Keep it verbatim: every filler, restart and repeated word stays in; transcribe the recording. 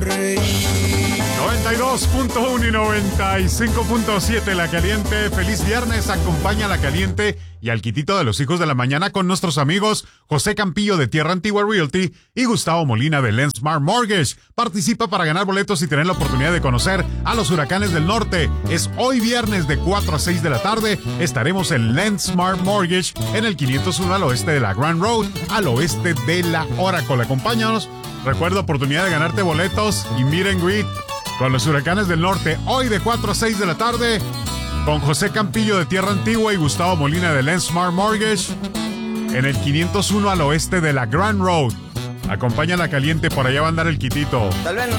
noventa y dos punto uno y noventa y cinco punto siete La Caliente. Feliz viernes. Acompaña a La Caliente y al Quitito de los Hijos de la Mañana con nuestros amigos José Campillo de Tierra Antigua Realty y Gustavo Molina de Lensmart Mortgage. Participa para ganar boletos y tener la oportunidad de conocer a los Huracanes del Norte. Es hoy viernes de cuatro a seis de la tarde. Estaremos en Lensmart Mortgage en el quinientos uno al oeste de la Grand Road, al oeste de la Oracle. Acompáñanos. Recuerda, oportunidad de ganarte boletos y meet and greet con los Huracanes del Norte, hoy de cuatro a seis de la tarde, con José Campillo de Tierra Antigua y Gustavo Molina de Lensmart Mortgage, en el quinientos uno al oeste de la Grand Road. Acompaña a La Caliente, por allá va a andar el Quitito. Tal vez no.